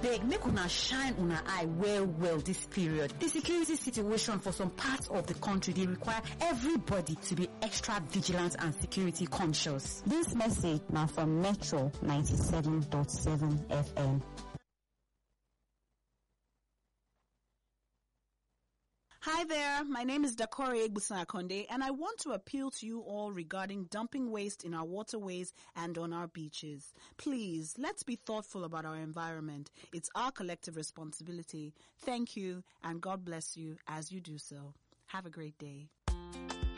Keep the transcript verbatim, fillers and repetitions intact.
Abeg, make una shine una eye well well this period. The security situation for some parts of the country dey require everybody to be extra vigilant and security conscious. This message now from Metro ninety-seven point seven F M. Hi there, my name is Dakore Egbuson-Akonde, and I want to appeal to you all regarding dumping waste in our waterways and on our beaches. Please, let's be thoughtful about our environment. It's our collective responsibility. Thank you, and God bless you as you do so. Have a great day.